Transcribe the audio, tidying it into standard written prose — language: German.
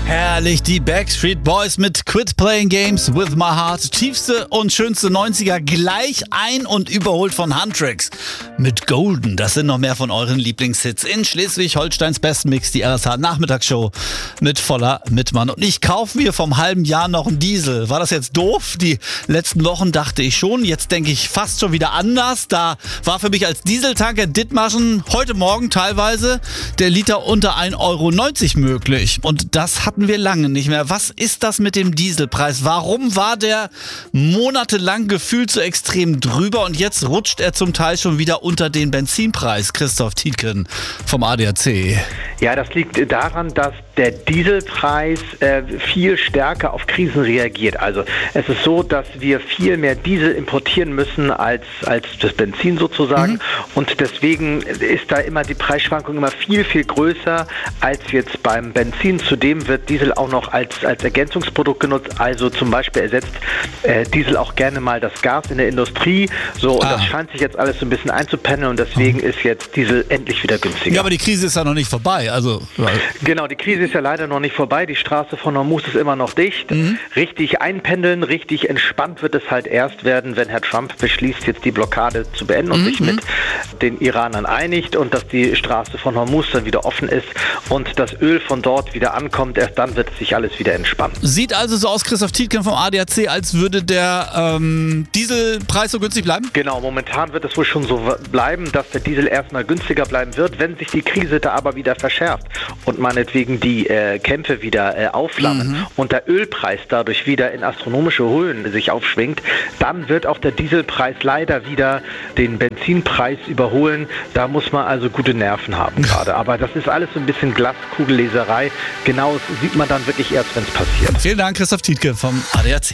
Herrlich, die Backstreet Boys mit Quit Playing Games with My Heart. Tiefste und schönste 90er gleich ein- und überholt von Huntrix. Mit Golden, das sind noch mehr von euren Lieblingshits in Schleswig-Holsteins besten Mix, die RSH Nachmittagsshow mit Voller Mittmann. Und ich kaufe mir vom halben Jahr noch einen Diesel. War das jetzt doof? Die letzten Wochen dachte ich schon, jetzt denke ich fast schon wieder anders. Da war für mich als Dieseltanker Dithmarschen heute Morgen teilweise der Liter unter 1,90 € möglich. Und das hatten wir lange nicht mehr. Was ist das mit dem Dieselpreis? Warum war der monatelang gefühlt so extrem drüber und jetzt rutscht er zum Teil schon wieder unter den Benzinpreis? Christoph Tietgen vom ADAC. Ja, das liegt daran, dass der Dieselpreis viel stärker auf Krisen reagiert. Also es ist so, dass wir viel mehr Diesel importieren müssen als das Benzin sozusagen. Und deswegen ist da immer die Preisschwankung immer viel, viel größer als jetzt beim Benzin. Zudem wird Diesel auch noch als Ergänzungsprodukt genutzt. Also zum Beispiel ersetzt Diesel auch gerne mal das Gas in der Industrie. So, und das scheint sich jetzt alles so ein bisschen einzupendeln und deswegen ist jetzt Diesel endlich wieder günstiger. Ja, aber die Krise ist ja noch nicht vorbei. Genau, die Krise ist ja leider noch nicht vorbei. Die Straße von Hormuz ist immer noch dicht. Richtig einpendeln, richtig entspannt wird es halt erst werden, wenn Herr Trump beschließt, jetzt die Blockade zu beenden und sich mit den Iranern einigt und dass die Straße von Hormuz dann wieder offen ist und das Öl von dort wieder ankommt. Erst dann wird sich alles wieder entspannen. Sieht also so aus, Christoph Tietgen vom ADAC, als würde der Dieselpreis so günstig bleiben? Genau, momentan wird es wohl schon so bleiben, dass der Diesel erstmal günstiger bleiben wird. Wenn sich die Krise da aber wieder verschärft und meinetwegen die Kämpfe wieder aufflammen und der Ölpreis dadurch wieder in astronomische Höhen sich aufschwingt, dann wird auch der Dieselpreis leider wieder den Benzinpreis überholen. Da muss man also gute Nerven haben gerade. Aber das ist alles so ein bisschen Glaskugelleserei. Genau, das sieht man dann wirklich erst, wenn es passiert. Vielen Dank, Christoph Tietgen vom ADAC.